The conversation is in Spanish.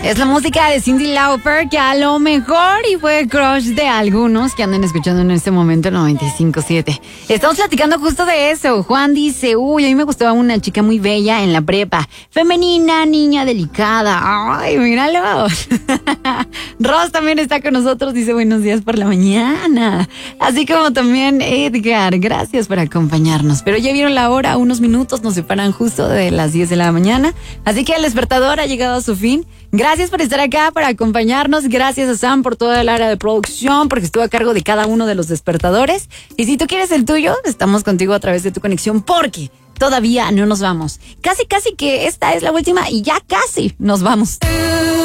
Es la música de Cyndi Lauper, que a lo mejor y fue crush de algunos que andan escuchando en este momento el 95.7. Estamos platicando justo de eso. Juan dice, uy, a mí me gustaba una chica muy bella en la prepa. Femenina, niña delicada. Ay, míralo. Ross también está con nosotros, dice buenos días por la mañana. Así como también Edgar, gracias por acompañarnos. Pero ya vieron la hora, unos minutos nos separan justo de las 10 de la mañana. Así que el despertador ha llegado a su fin. Gracias por estar acá, por acompañarnos. Gracias a Sam por toda el área de producción, porque estuvo a cargo de cada uno de los despertadores. Y si tú quieres el tuyo, estamos contigo a través de tu conexión, porque todavía no nos vamos. Casi que esta es la última y ya casi nos vamos.